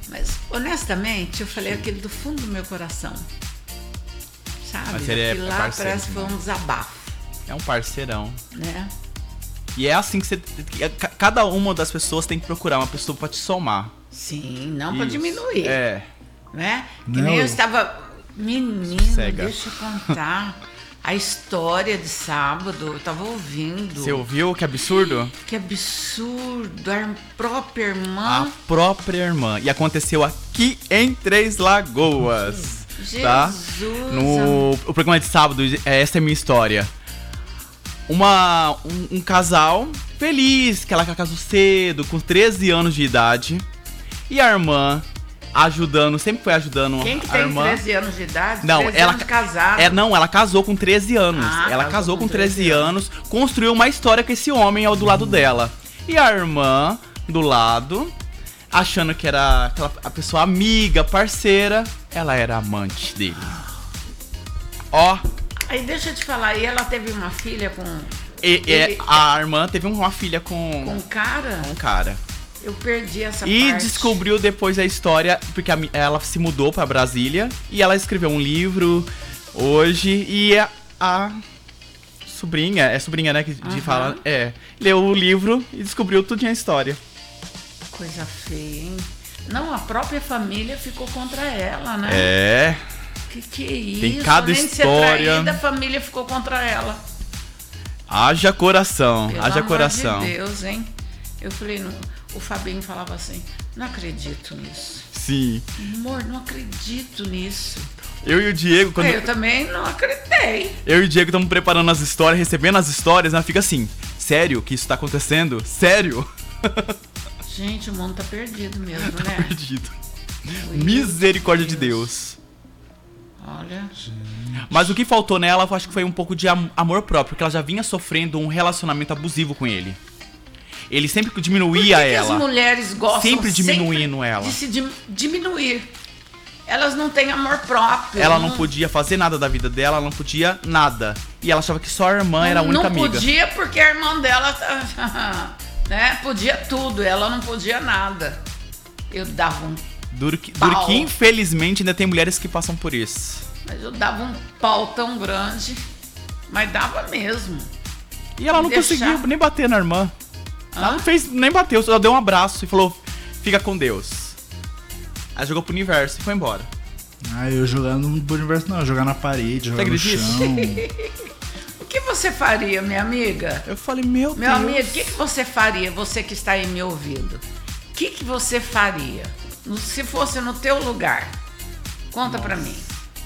Mas, honestamente, eu falei aquilo do fundo do meu coração. Sabe? Mas ele lá parceiro, parece que foi um desabafo. É um parceirão. Né? E é assim que cada uma das pessoas tem que procurar uma pessoa pra te somar. Sim, não pra diminuir. É. Né? Que Não, nem eu estava... Menino, Cega. deixa eu contar a história de sábado. Eu tava ouvindo. Você ouviu? Que absurdo? Que absurdo. A própria A irmã... própria irmã. E aconteceu aqui em Três Lagoas. Jesus. Tá? O programa de sábado, essa é a minha história. Um casal feliz, que ela casou cedo, com 13 anos de idade. E a irmã ajudando, sempre foi ajudando Quem que a tem irmã. 13 anos de idade? Não, 13 ela anos de casado. não, ela casou com 13 anos. Ah, Ela casou com 13 anos, construiu uma história com esse homem ao do lado dela. E a irmã do lado, achando que era a pessoa amiga, parceira, ela era amante dele. Ó, Aí deixa eu te falar, e ela teve uma filha com a irmã teve uma filha com um cara? um cara. Eu perdi essa E parte. descobriu depois a história, porque ela se mudou pra Brasília e ela escreveu um livro hoje e a sobrinha, né, que de fala, leu o livro e descobriu tudo a história. Coisa feia, hein? Não, a própria família ficou contra ela, né? É. Que é isso? Tem cada Nem de ser história. traída, a família ficou contra ela. Haja coração, Pelo haja amor coração. de Deus, hein? Eu falei, não, o Fabinho falava assim, não acredito nisso. Sim. Amor, não acredito nisso. Eu e o Diego, Eu também não acreditei. eu e o Diego estamos preparando as histórias, recebendo as histórias, né? Fica assim, sério que isso tá acontecendo? Sério? Gente, o mundo tá perdido mesmo, Tá né? perdido. Misericórdia de Deus. Olha, Mas o que faltou nela, eu acho que foi um pouco de amor próprio, porque ela já vinha sofrendo um relacionamento abusivo com ele. Ele sempre diminuía por que ela. as mulheres gostam Sempre diminuindo ela. de se diminuir? Elas não têm amor próprio. Ela não podia fazer nada da vida dela, ela não podia nada. E ela achava que só a irmã era a única amiga. Não podia porque a irmã dela né, podia tudo, ela não podia nada. Eu dava um Duro que pau. infelizmente ainda tem mulheres que passam por isso. Mas eu dava um pau tão grande, mas dava mesmo. E ela não conseguiu nem bater na irmã. Ela não fez, nem bateu, só deu um abraço e falou, fica com Deus. Aí jogou pro universo e foi embora. Eu jogando pro universo não, jogar na parede, jogar no acredita? chão. O que você faria, minha amiga? Eu falei, meu Meu Deus. amigo, o que você faria, você que está aí me ouvindo? O que você faria? Se fosse no teu lugar, conta pra mim.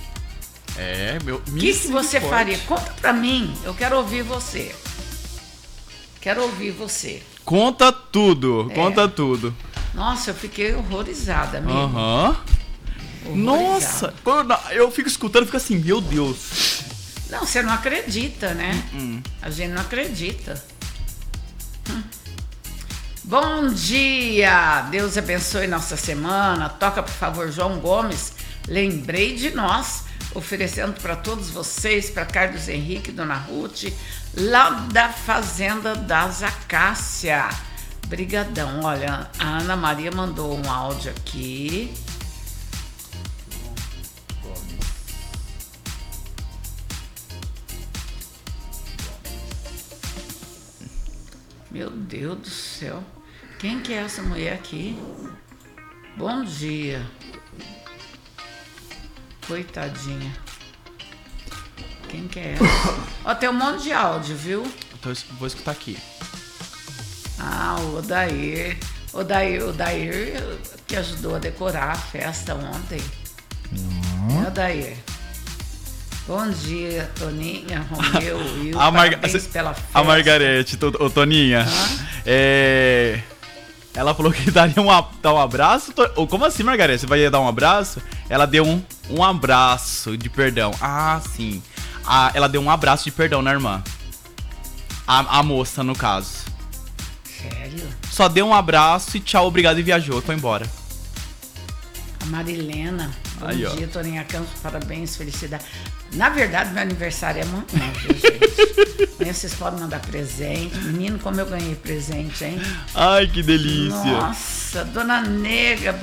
O que você faria? Conta pra mim, eu quero ouvir você. Quero ouvir você. Conta tudo, conta tudo. Nossa, eu fiquei horrorizada, amigo. Aham. Horrorizada. Nossa, quando eu fico escutando, fico assim, meu Deus. Não, você não acredita, né? A gente não acredita. Bom dia! Deus abençoe nossa semana. Toca, por favor, João Gomes. Lembrei de nós, oferecendo para todos vocês, para Carlos Henrique e Dona Ruth, lá da Fazenda das Acácia. Brigadão. Olha, a Ana Maria mandou um áudio aqui. Meu Deus do céu. Quem que é essa mulher aqui? Bom dia. Coitadinha. Quem que é essa? Ó, tem um monte de áudio, viu? Então vou escutar aqui. Ah, o Odair. Odair que ajudou a decorar a festa ontem. É, Odair. Bom dia, Toninha, Romeu, Will. Parabéns pela festa. A Margarete, ô Toninha. Ela falou que daria dar um abraço. Como assim, Margarete? Você vai dar um abraço? Ela deu um abraço de perdão. Ah, sim. Ela deu um abraço de perdão na irmã. A moça, no caso. Sério? Só deu um abraço e tchau, obrigado e viajou. Foi embora. A Marilena. Bom Aí, dia, Toninha Campos. Parabéns, felicidade. Na verdade, meu aniversário é amanhã, viu, gente? Amanhã vocês podem mandar presente. Menino, como eu ganhei presente, hein? Ai, que delícia. Nossa, Dona Nega.